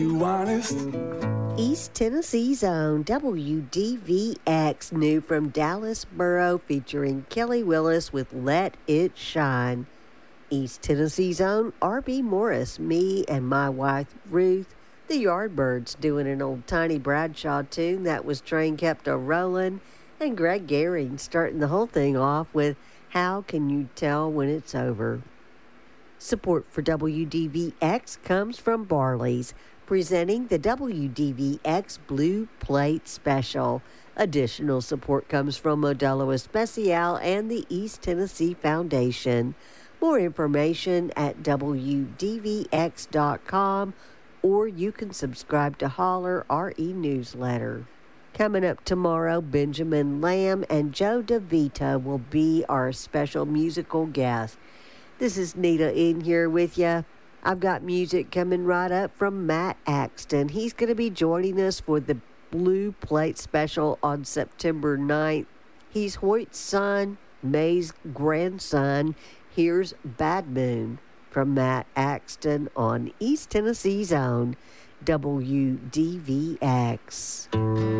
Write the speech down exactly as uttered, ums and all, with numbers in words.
You honest? East Tennessee's own W D V X, new from Dallas Borough, featuring Kelly Willis with Let It Shine. East Tennessee's own R B Morris, me and my wife Ruth, the Yardbirds, doing an old Tiny Bradshaw tune that was Train Kept a Rollin', and Greg Gehring starting the whole thing off with How Can You Tell When It's Over. Support for W D V X comes from Barley's, presenting the W D V X Blue Plate Special. Additional support comes from Modelo Especial and the East Tennessee Foundation. More information at W D V X dot com, or you can subscribe to Holler R E newsletter. Coming up tomorrow, Benjamin Lamb and Joe DeVito will be our special musical guest. This is Nita in here with you. I've got music coming right up from Matt Axton. He's going to be joining us for the Blue Plate Special on September ninth. He's Hoyt's son, May's grandson. Here's Bad Moon from Matt Axton on East Tennessee's own W D V X.